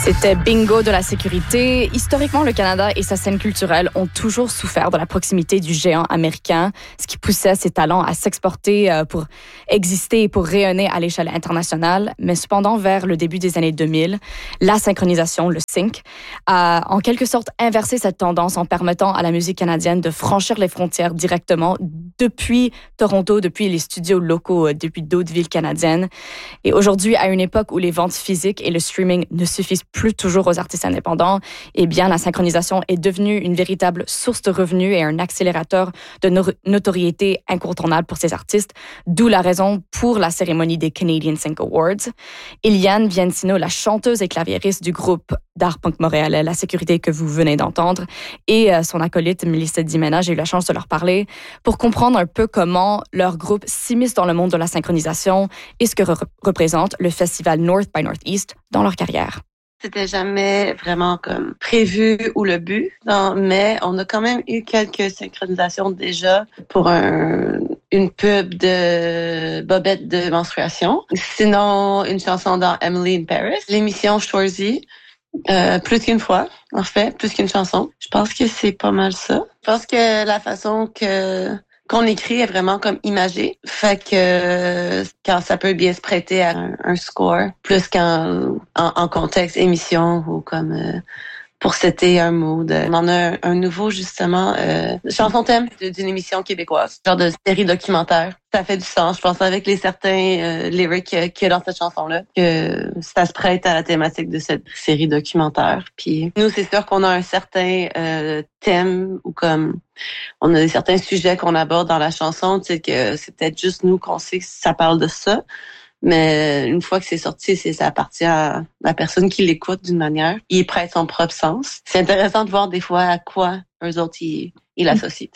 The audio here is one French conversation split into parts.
C'était Bingo de la sécurité. Historiquement, le Canada et sa scène culturelle ont toujours souffert de la proximité du géant américain, ce qui poussait ses talents à s'exporter pour exister et pour rayonner à l'échelle internationale. Mais cependant, vers le début des années 2000, la synchronisation, le sync, a en quelque sorte inversé cette tendance en permettant à la musique canadienne de franchir les frontières directement depuis Toronto, depuis les studios locaux, depuis d'autres villes canadiennes. Et aujourd'hui, à une époque où les ventes physiques et le streaming ne suffisent plus toujours aux artistes indépendants, eh bien, la synchronisation est devenue une véritable source de revenus et un accélérateur de notoriété incontournable pour ces artistes, d'où la raison pour la cérémonie des Canadian Sync Awards. Eliane Viancino, la chanteuse et claviériste du groupe d'art punk montréalais La Sécurité que vous venez d'entendre, et son acolyte Melissa Dimena, j'ai eu la chance de leur parler pour comprendre un peu comment leur groupe s'immisce dans le monde de la synchronisation et ce que représente le festival North by Northeast dans leur carrière. C'était jamais vraiment comme prévu ou le but, mais on a quand même eu quelques synchronisations déjà pour une pub de bobette de menstruation. Sinon, une chanson dans Emily in Paris, l'émission Shoresy, plus qu'une fois, en fait, plus qu'une chanson. Je pense que c'est pas mal ça. Je pense que la façon qu'on écrit est vraiment comme imagé. Fait que quand ça peut bien se prêter à un score, plus qu'en contexte émission ou comme pour setter un mood. On en a un nouveau, justement, chanson thème d'une émission québécoise, genre de série documentaire. Ça fait du sens, je pense, avec les certains lyrics qu'il y a dans cette chanson-là, que ça se prête à la thématique de cette série documentaire. Puis nous, c'est sûr qu'on a un certain thème ou comme on a certains sujets qu'on aborde dans la chanson, tu sais, que c'est peut-être juste nous qu'on sait que ça parle de ça. Mais une fois que c'est sorti, ça appartient à la personne qui l'écoute d'une manière. Il prête son propre sens. C'est intéressant de voir des fois à quoi eux autres, ils l'associent.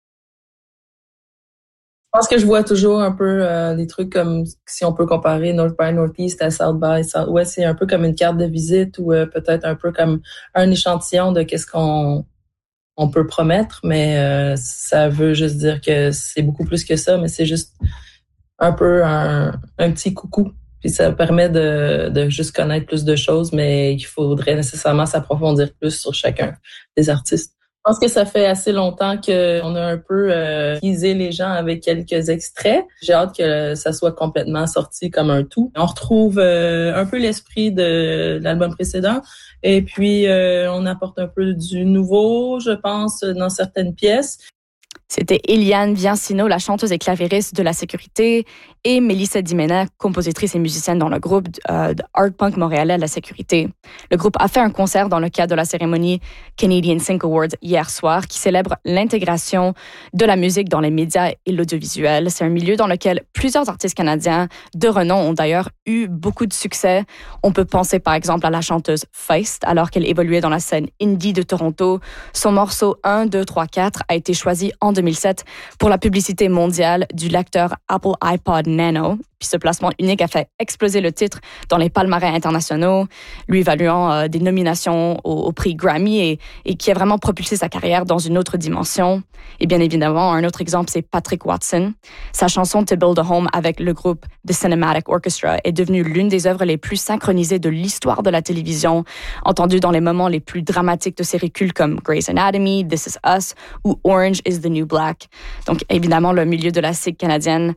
Je pense que je vois toujours un peu des trucs comme, si on peut comparer North by Northeast à South by Southwest, c'est un peu comme une carte de visite ou peut-être un peu comme un échantillon de qu'est-ce qu'on peut promettre, mais ça veut juste dire que c'est beaucoup plus que ça, mais c'est juste un peu un petit coucou. Puis ça permet de juste connaître plus de choses, mais il faudrait nécessairement s'approfondir plus sur chacun des artistes. Je pense que ça fait assez longtemps qu'on a un peu teasé les gens avec quelques extraits. J'ai hâte que ça soit complètement sorti comme un tout. On retrouve un peu l'esprit de l'album précédent et puis on apporte un peu du nouveau, je pense, dans certaines pièces. C'était Eliane Viancino, la chanteuse et claviériste de La Sécurité, et Melissa Dimena, compositrice et musicienne dans le groupe de art punk montréalais La Sécurité. Le groupe a fait un concert dans le cadre de la cérémonie Canadian Sync Awards hier soir, qui célèbre l'intégration de la musique dans les médias et l'audiovisuel. C'est un milieu dans lequel plusieurs artistes canadiens de renom ont d'ailleurs eu beaucoup de succès. On peut penser par exemple à la chanteuse Feist, alors qu'elle évoluait dans la scène indie de Toronto. Son morceau 1, 2, 3, 4 a été choisi en 2007 pour la publicité mondiale du lecteur Apple iPod Nano. Puis ce placement unique a fait exploser le titre dans les palmarès internationaux, lui valuant des nominations au prix Grammy et qui a vraiment propulsé sa carrière dans une autre dimension. Et bien évidemment, un autre exemple, c'est Patrick Watson. Sa chanson To Build a Home avec le groupe The Cinematic Orchestra est devenue l'une des œuvres les plus synchronisées de l'histoire de la télévision, entendue dans les moments les plus dramatiques de séries cultes comme Grey's Anatomy, This Is Us ou Orange is the New Black. Donc évidemment, le milieu de la SIG canadienne,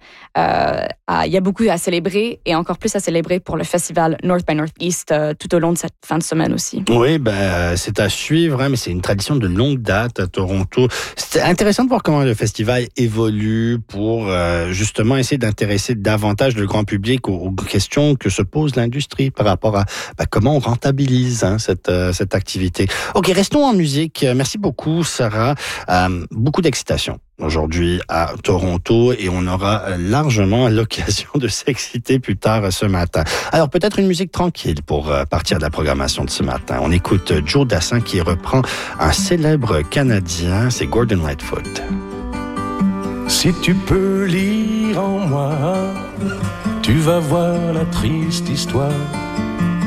il y a beaucoup à célébrer et encore plus à célébrer pour le festival North by Northeast tout au long de cette fin de semaine aussi. Oui, c'est à suivre, hein, mais c'est une tradition de longue date à Toronto. C'est intéressant de voir comment le festival évolue pour justement essayer d'intéresser davantage le grand public aux questions que se pose l'industrie par rapport à comment on rentabilise cette activité. Ok, restons en musique. Merci beaucoup, Sarah. Beaucoup d'excitation aujourd'hui à Toronto et on aura largement l'occasion de s'exciter plus tard ce matin. Alors peut-être une musique tranquille pour partir de la programmation de ce matin. On écoute Joe Dassin qui reprend un célèbre Canadien, c'est Gordon Lightfoot. Si tu peux lire en moi, tu vas voir la triste histoire